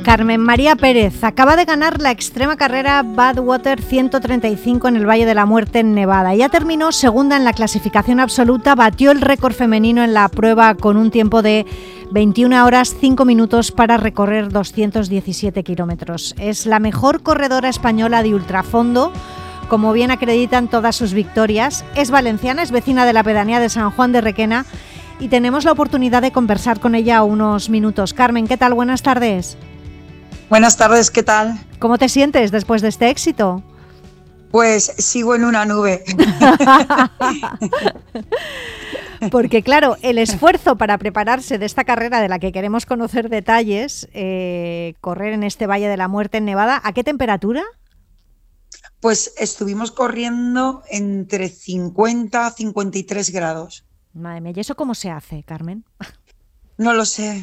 Carmen María Pérez acaba de ganar la extrema carrera Badwater 135 en el Valle de la Muerte en Nevada. Ya terminó segunda en la clasificación absoluta, batió el récord femenino en la prueba con un tiempo de 21 horas 5 minutos para recorrer 217 kilómetros. Es la mejor corredora española de ultrafondo, como bien acreditan todas sus victorias. Es valenciana, es vecina de la pedanía de San Juan de Requena y tenemos la oportunidad de conversar con ella unos minutos. Carmen, ¿qué tal? Buenas tardes. Buenas tardes, ¿qué tal? ¿Cómo te sientes después de este éxito? Pues sigo en una nube. Porque claro, el esfuerzo para prepararse de esta carrera de la que queremos conocer detalles, correr en este Valle de la Muerte en Nevada, ¿a qué temperatura? Pues estuvimos corriendo entre 50 a 53 grados. Madre mía, ¿y eso cómo se hace, Carmen? No lo sé,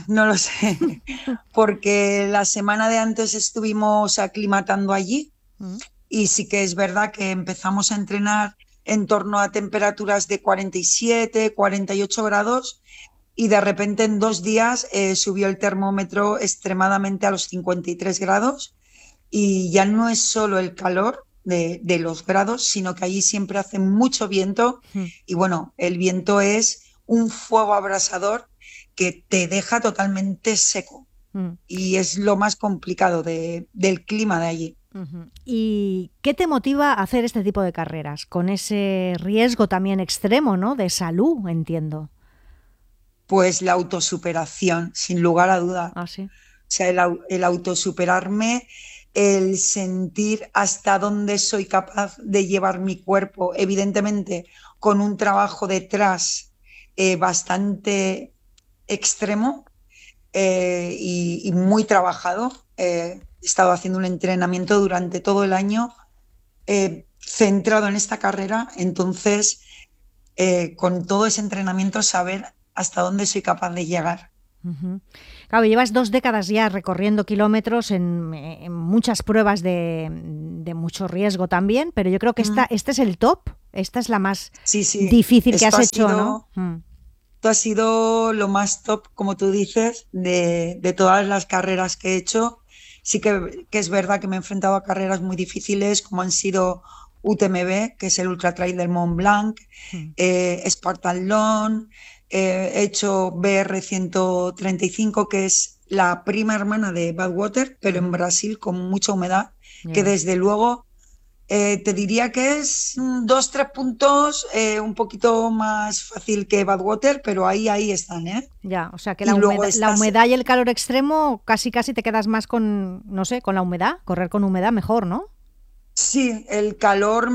porque la semana de antes estuvimos aclimatando allí y sí que es verdad que empezamos a entrenar en torno a temperaturas de 47, 48 grados y de repente en 2 días subió el termómetro extremadamente a los 53 grados y ya no es solo el calor de los grados, sino que allí siempre hace mucho viento y bueno, el viento es un fuego abrasador que te deja totalmente seco y es lo más complicado del clima de allí. ¿Y qué te motiva a hacer este tipo de carreras? Con ese riesgo también extremo, ¿no? De salud, entiendo. Pues la autosuperación, sin lugar a duda. Ah, sí. O sea, el autosuperarme, el sentir hasta dónde soy capaz de llevar mi cuerpo, evidentemente con un trabajo detrás bastante extremo y muy trabajado. He estado haciendo un entrenamiento durante todo el año centrado en esta carrera, entonces con todo ese entrenamiento saber hasta dónde soy capaz de llegar. Claro, llevas 2 décadas ya recorriendo kilómetros en muchas pruebas de mucho riesgo también, pero yo creo que este es el top, esta es la más difícil que has hecho, ¿no? Esto ha sido lo más top, como tú dices, de todas las carreras que he hecho. Sí que es verdad que me he enfrentado a carreras muy difíciles, como han sido UTMB, que es el Ultra Trail del Mont Blanc, Spartan Long, he hecho BR 135, que es la prima hermana de Badwater, pero en Brasil con mucha humedad, que desde luego te diría que es 2-3 puntos un poquito más fácil que Badwater, pero ahí están, ¿eh? Ya, o sea que la humedad y el calor extremo casi te quedas más con, no sé, con la humedad, correr con humedad mejor, ¿no? Sí, el calor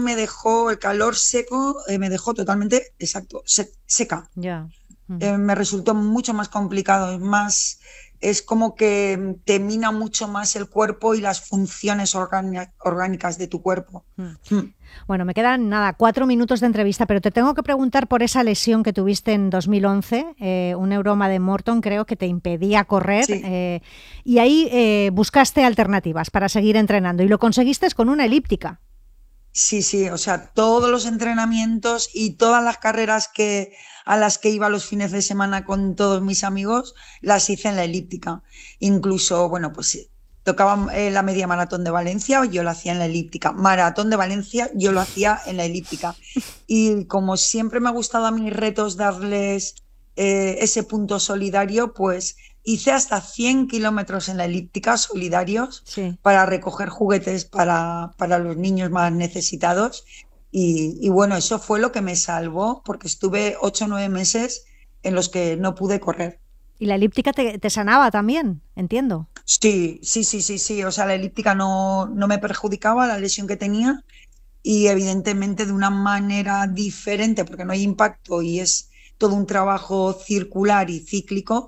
seco me dejó totalmente, seca. Ya. Me resultó mucho más complicado, es como que te mina mucho más el cuerpo y las funciones orgánicas de tu cuerpo. Bueno, me quedan 4 minutos de entrevista, pero te tengo que preguntar por esa lesión que tuviste en 2011, un neuroma de Morton, creo, que te impedía correr, sí. Y ahí buscaste alternativas para seguir entrenando y lo conseguiste con una elíptica. Sí, o sea, todos los entrenamientos y todas las carreras a las que iba los fines de semana con todos mis amigos, las hice en la elíptica. Incluso, bueno, pues tocaba la media maratón de Valencia, yo lo hacía en la elíptica. Maratón de Valencia, yo lo hacía en la elíptica. Y como siempre me ha gustado a mis retos darles ese punto solidario, pues hice hasta 100 kilómetros en la elíptica solidarios para recoger juguetes para los niños más necesitados. Y bueno, eso fue lo que me salvó, porque estuve 8 o 9 meses en los que no pude correr. ¿Y la elíptica te sanaba también? Entiendo. Sí. O sea, la elíptica no me perjudicaba la lesión que tenía y evidentemente de una manera diferente, porque no hay impacto y es todo un trabajo circular y cíclico,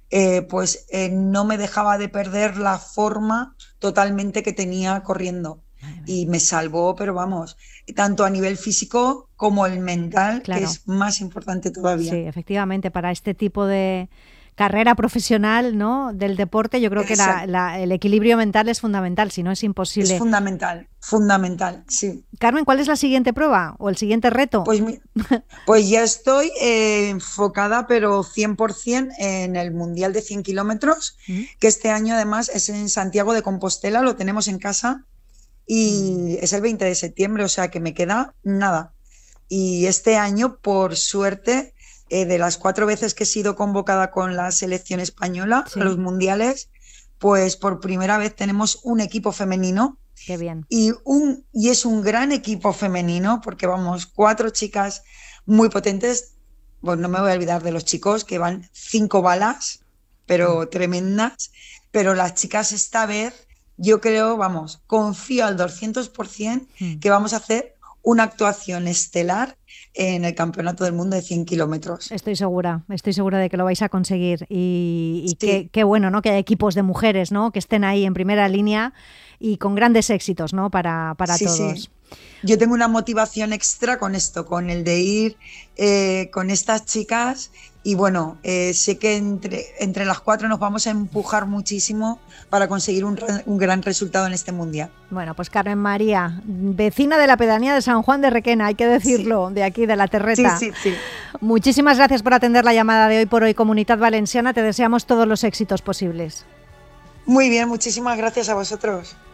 no me dejaba de perder la forma totalmente que tenía corriendo. Y me salvó, pero vamos, tanto a nivel físico como el mental, claro, que es más importante todavía. Sí, efectivamente, para este tipo de carrera profesional, ¿no?, del deporte, yo creo que el equilibrio mental es fundamental, si no es imposible. Es fundamental, sí. Carmen, ¿cuál es la siguiente prueba o el siguiente reto? Pues ya estoy enfocada, pero 100% en el Mundial de 100 kilómetros, que este año además es en Santiago de Compostela, lo tenemos en casa y es el 20 de septiembre, o sea que me queda nada. Y este año, por suerte, de las 4 veces que he sido convocada con la selección española a los mundiales, pues por primera vez tenemos un equipo femenino. Qué bien. Y es un gran equipo femenino, porque vamos, 4 chicas muy potentes. Pues no me voy a olvidar de los chicos, que van 5 balas, pero tremendas. Pero las chicas esta vez, yo creo, vamos, confío al 200% que vamos a hacer una actuación estelar en el Campeonato del Mundo de 100 kilómetros. Estoy segura de que lo vais a conseguir y sí. Qué bueno, ¿no?, que haya equipos de mujeres, ¿no?, que estén ahí en primera línea y con grandes éxitos, ¿no?, para sí, todos. Sí. Yo tengo una motivación extra con esto, con el de ir con estas chicas y bueno, sé que entre las 4 nos vamos a empujar muchísimo para conseguir un gran resultado en este mundial. Bueno, pues Carmen María, vecina de la pedanía de San Juan de Requena, hay que decirlo, de aquí, de la Terreta. Sí. Muchísimas gracias por atender la llamada de Hoy por Hoy Comunidad Valenciana, te deseamos todos los éxitos posibles. Muy bien, muchísimas gracias a vosotros.